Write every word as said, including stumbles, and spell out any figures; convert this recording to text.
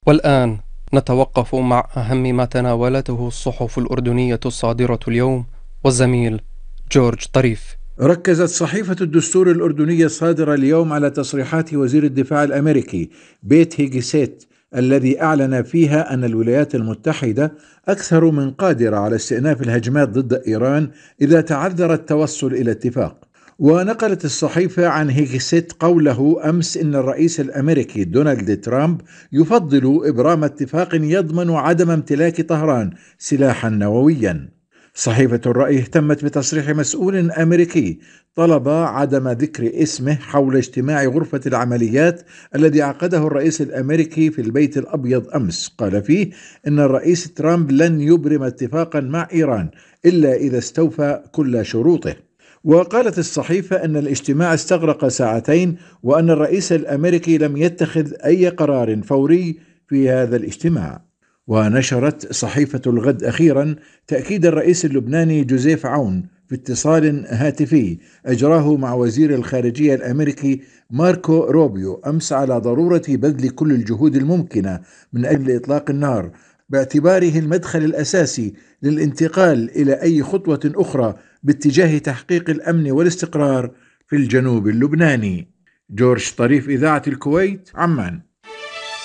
والآن نتوقف مع أهم ما تناولته الصحف الأردنية الصادرة اليوم، والزميل جورج طريف. ركزت صحيفة الدستور الأردنية الصادرة اليوم على تصريحات وزير الدفاع الأمريكي بيت هيجسيت، الذي أعلن فيها أن الولايات المتحدة أكثر من قادرة على استئناف الهجمات ضد إيران إذا تعذر التوصل إلى اتفاق. ونقلت الصحيفة عن هيجسيت قوله أمس إن الرئيس الأمريكي دونالد ترامب يفضل إبرام اتفاق يضمن عدم امتلاك طهران سلاحا نوويا. صحيفة الرأي اهتمت بتصريح مسؤول أمريكي طلب عدم ذكر اسمه حول اجتماع غرفة العمليات الذي عقده الرئيس الأمريكي في البيت الأبيض أمس. قال فيه إن الرئيس ترامب لن يبرم اتفاقا مع إيران إلا إذا استوفى كل شروطه. وقالت الصحيفة أن الاجتماع استغرق ساعتين، وأن الرئيس الأمريكي لم يتخذ أي قرار فوري في هذا الاجتماع. ونشرت صحيفة الغد أخيرا تأكيد الرئيس اللبناني جوزيف عون في اتصال هاتفي أجراه مع وزير الخارجية الأمريكي ماركو روبيو أمس على ضرورة بذل كل الجهود الممكنة من أجل إطلاق النار، باعتباره المدخل الأساسي للانتقال إلى أي خطوة أخرى باتجاه تحقيق الأمن والاستقرار في الجنوب اللبناني. جورج طريف، إذاعة الكويت، عمان.